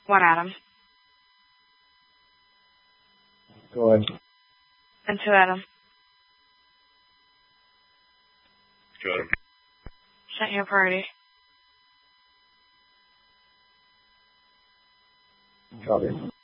One Adam. Go ahead. And 2 Adam. Got him. Sent you a priority. Copy.